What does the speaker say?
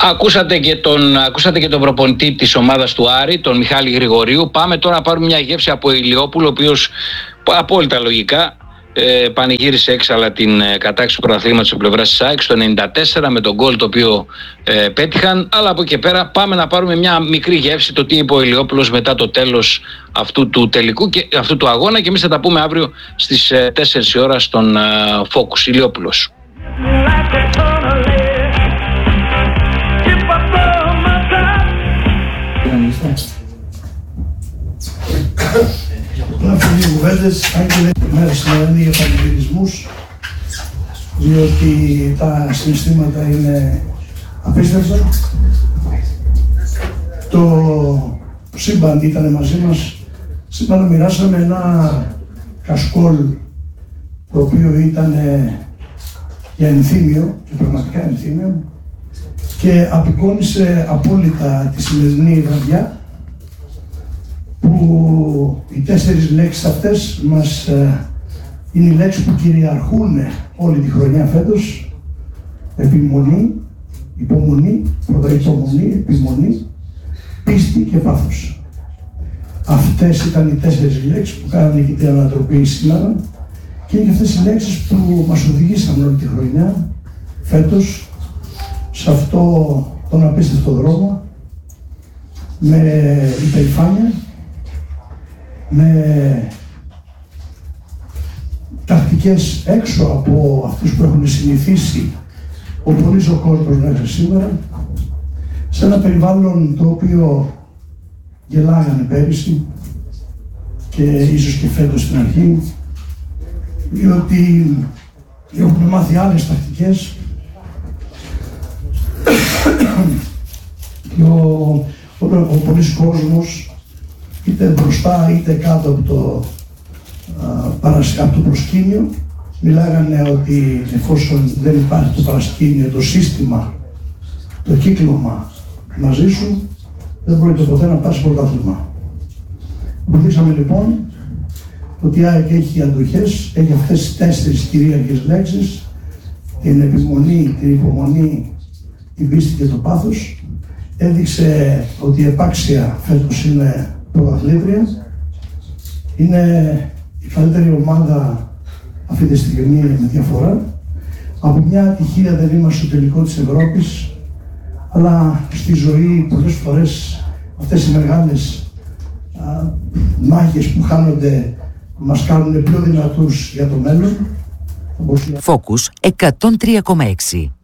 Ακούσατε και τον προπονητή της ομάδας του Άρη, τον Μιχάλη Γρηγορίου. Πάμε τώρα να πάρουμε μια γεύση από Ηλιόπουλο, ο οποίος απόλυτα λογικά πανηγύρισε έξαλα την κατάκτηση του πρωταθλήματος από πλευράς της ΑΕΚ στο 94 με τον γκολ το οποίο πέτυχαν. Αλλά από εκεί και πέρα πάμε να πάρουμε μια μικρή γεύση το τι είπε ο Ηλιόπουλος μετά το τέλος αυτού του τελικού και αυτού του αγώνα, και εμείς θα τα πούμε αύριο στις 4 η ώρα στον Focus. Ηλιόπουλος. Να πω δύο κουβέντες, αν και δεν είναι μέρες σημερινή για πανηγυρισμούς, διότι τα συναισθήματα είναι απίστευτα. Το σύμπαν ήταν μαζί μας, σήμερα μοιράσαμε ένα κασκόλ το οποίο ήταν για ενθύμιο, και πραγματικά ενθύμιο, και απεικόνισε απόλυτα τη σημερινή βραδιά, που οι 4 λέξεις αυτές μας είναι οι λέξεις που κυριαρχούν όλη τη χρονιά φέτος: επιμονή, υπομονή, πρώτα υπομονή, επιμονή, πίστη και πάθος. Αυτές ήταν οι 4 λέξεις που κάνανε και την ανατροπή σήμερα, και είναι και αυτές οι λέξεις που μας οδηγήσαν όλη τη χρονιά φέτος σε αυτό τον απίστευτο δρόμο, με υπερηφάνεια, με τακτικές έξω από αυτούς που έχουν συνηθίσει ο πολύς ο κόσμος μέχρι σήμερα, σε ένα περιβάλλον το οποίο γελάγανε πέρυσι και ίσως και φέτος στην αρχή, διότι έχουμε μάθει άλλες τακτικές και ο πολύς κόσμος, είτε μπροστά είτε κάτω από το προσκήνιο, μιλάγανε ότι εφόσον δεν υπάρχει το παρασκήνιο, το σύστημα, το κύκλωμα μαζί σου, δεν πρόκειται ποτέ να πάρεις πρωτάθλημα. Αποδείξαμε λοιπόν ότι η ΑΕΚ έχει αντοχές, έχει αυτές τις 4 κυρίαρχες λέξεις: την επιμονή, την υπομονή, την πίστη και το πάθος. Έδειξε ότι επάξια φέτος είναι πρωταθλήτρια, είναι η καλύτερη ομάδα αυτή τη στιγμή με διαφορά. Από μια ατυχία δεν είμαστε στο τελικό της Ευρώπης, αλλά στη ζωή πολλές φορές αυτές οι μεγάλες μάχες που χάνονται μας κάνουν πιο δυνατούς για το μέλλον. Focus 103,6.